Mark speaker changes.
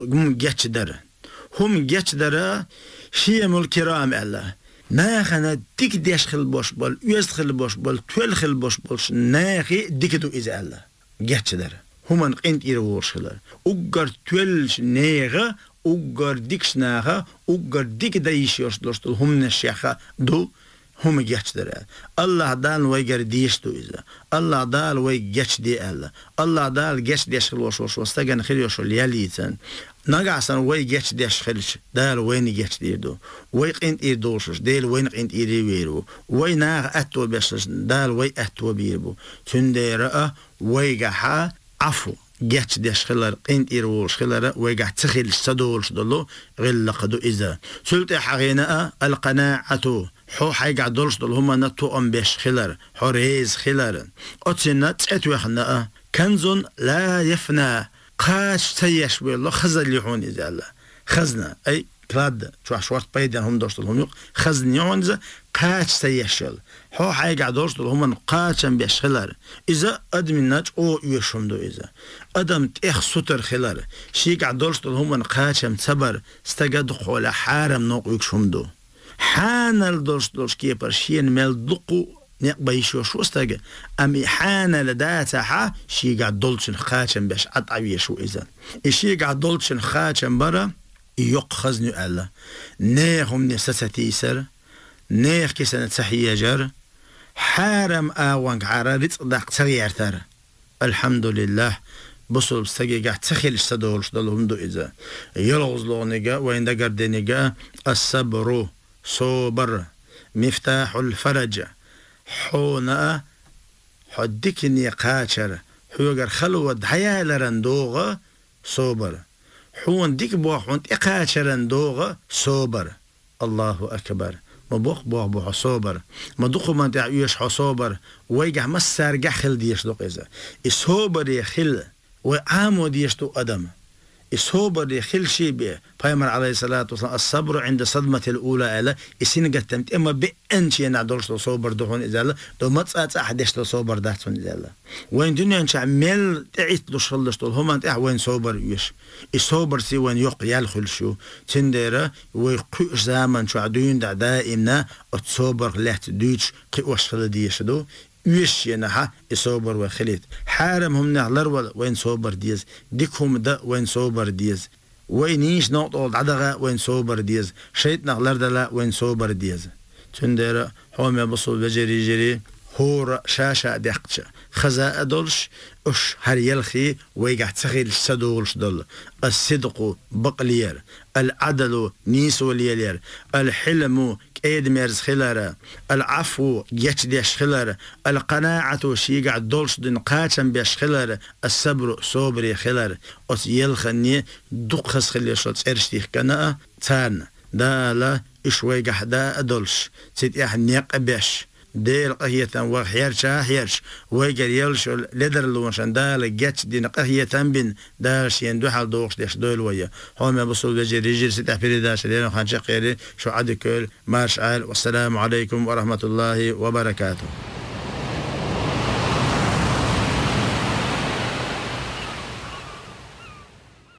Speaker 1: هم جتش در هم جتش در شيم الكرام الله ناخنا ديك ديش خل باش بال يز خل باش بال تول خل باش بالش ناخي ديك دو إز الله جتش در هم قنت يروش خلر أوجر تولش ناخا أوجر ديكش ناخا أوجر ديك دايش يرسلوش هم نشيخا دو هم جتش در الله دال ويجر ديش دو إذا الله دال ويجتش دي الله دال جتش ديش خل واش واستجن خل يوش لياليتن ناقصن وي جتش ديش خلش دال وين جتش ديردو وي قنت يردوشش ديل وين قنت يريويرو وي ناغ أتو بيشش دال وي أتو بيربو تندير وي جحا عفو جتش ديش خلر قنت يروش خلر وي جح تخيل صدولش دلو غل قدو إذا سلطة حقينا القناعة حو حيقع دولش دل هما نتو أم بيش خلر حريز خلر أتسنة تأتوخنا كنز لا يفنى قاش تيش بالله خزن يهون إذا الله خزنة أي كلاد شو شوارت بيدن هم دوشتل هم يق خزن يهون إذا قاش تيشل هو حاجة دوشتل هم قاشم بيشخلر إذا أدم ناج أو يشوم دو إذا أدم تأخ ستر خلر شيء قاعد دوشتل هم قاشم صبر استجد خول حارم نوق يشوم دو حانل دوشتلش كيبر شين مل دقو نقبل شو استجى أمي حان لداتها شيء قاعد دولشن خاتم باش أطعوي شو إذا الشيء قاعد دولشن خاتم برا يقخزني الله نيهم نستي سر نيخ كسنة صحية جر حارم آوانك عرارت ضاق تغيير تر الحمد لله بصل بستجي قاعد تخيل استدولش دلهم دو إذا يلغز لونيجا وين دقر دينيجا الصبر صبر مفتاح الفرج حونا حدكني قاشر حوغر خلوة حيا لرندوغة صوبر حون ديك بوحون إقاشرندوغة صوبر الله أكبر ما بوخ صوبر ما دخو ما تعيش حصوبر ويجع مسار جحل ديش دوق إذا الصوبر يخل وعامو ديش دو أدم الصبر يخل شيء به فيمر عليه الصلاة والسلام الصبر عند صدمة الأولى ألا السين قتمت إما بأنشي نعدرش صبر دهون إذا لا دو ما تصات أحدش صبر دهون إذا لا وين دنيا نشع مل تعيت له شلش طول هم أنت وين صبر يش الصبر سي وين يقيل خل شو تندرة ويقيش زمان شو عدين دائمنا الصبر لحت دوتش قيوش خلديش دو ويش ينها يصوبر وخليت حارم هم نعلر وين صوبر ديز ديكهم دا وين صوبر ديز وينيش نقطة عدغة وين صوبر ديز شيت نعلر دلا وين صوبر ديز تندر هم يبصوا بجري جري هور شاشة دقشة خزاء دولش اش هر يلخي ويقع تخيل سدولش دول الصدق بقلير العدل نيس وليلير الحلم كيد ميرز خلارة العفو يتديش خلارة القناعة شيقع دولش دين قاتم بيش خلارة الصبر صبري خلارة أس يلخني دقخس خلي شوت ارشتيخ كناء تان دا لا إش ويقع دا دولش سيد إحنيق بيش ديل قهية وحيرش حيرش ويجر يلش لدر لونشان دال جت دين قهية بين داش يندوح دوخش ديش دول ويا هم يبصوا بجري رجل ستة فريداش لين خان شقيري شو عد كل مارش عال والسلام عليكم ورحمة الله وبركاته.